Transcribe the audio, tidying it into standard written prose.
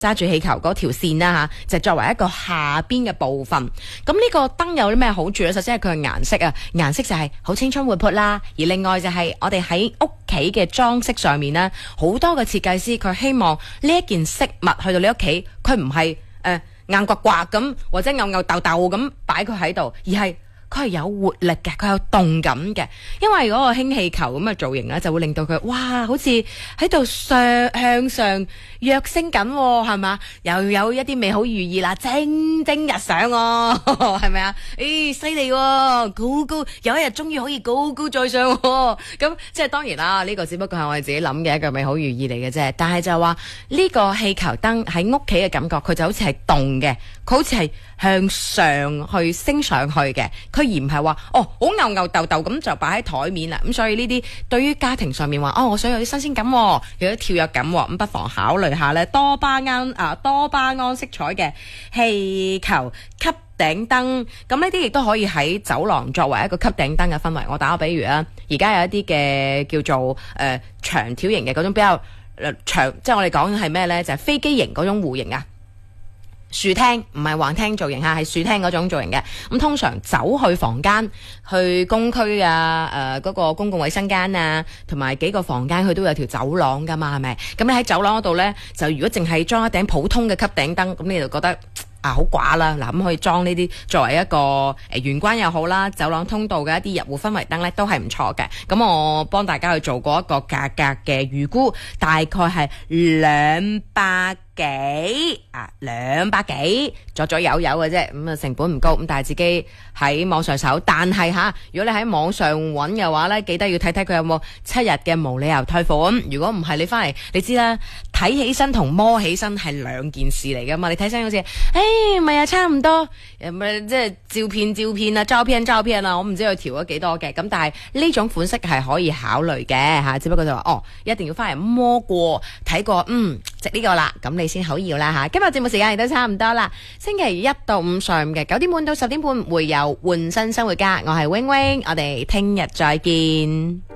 揸住氣球嗰條線啦就作為一個下邊嘅部分。咁呢個燈有啲咩好處咧？首先係佢嘅顏色啊，顏色就係好青春活潑啦。而另外就係我哋喺屋企嘅裝飾上面咧，好多嘅設計師佢希望呢一件飾物去到你屋企，佢唔係硬刮刮咁或者吽吽豆豆咁擺佢喺度，而係佢係有活力嘅，佢有動感嘅。因為嗰個氫氣球咁嘅造型咧，就會令到佢哇，好似喺度向上躍升緊，係嘛？又有一啲美好寓意啦，蒸蒸日上係咪啊？犀利喎，高高有一日終於可以高高在上喎。咁即係當然啦，呢個只不過係我哋自己諗嘅一個美好寓意嚟嘅啫。但係就話呢個氣球燈喺屋企嘅感覺，佢就好似係動嘅，佢好似係向上去升上去嘅，佢而唔係話好吽豆豆咁就擺喺台面啦。咁所以呢啲對於家庭上面話我想有啲新鮮感，有啲跳躍感，咁不妨考慮下咧多巴胺色彩嘅氣球吸頂燈。咁呢啲亦都可以喺走廊作為一個吸頂燈嘅氛圍。我打個比喻啦，而家有一啲嘅叫做長條形嘅嗰種比較長，即係我哋講係咩呢？就係飛機型嗰種弧形啊。樹廳唔係橫廳造型係樹廳嗰種造型嘅。咁通常走去房間、去公區啊、嗰個公共衛生間啊，同埋幾個房間佢都有條走廊噶嘛，係咪？咁你喺走廊嗰度呢，就如果淨係裝一頂普通嘅吸頂燈，咁你就覺得好寡啦。嗱，咁可以裝呢啲作為一個玄關又好啦，走廊通道嘅一啲入戶氛圍燈呢，都係唔錯嘅。咁我幫大家去做過一個價格嘅預估，大概係200幾左右嘅啫。咁成本唔高，咁但係自己喺網上搜。但係如果你喺網上揾嘅話呢，記得要睇睇佢有冇7日嘅無理由退款。如果唔係，你翻嚟你知啦，睇起身同摸起身係兩件事嚟噶嘛。你睇身好似唔係差唔多，即係照片啊，照片啊，我唔知佢調咗幾多嘅。咁但係呢種款式係可以考慮嘅只不過就話一定要翻嚟摸過睇過，值呢個啦，咁你先好要啦。今日節目時間亦都差唔多啦。星期一到五上午嘅9點半到10點半會有換新生活家，我係 wing wing，我哋聽日再見。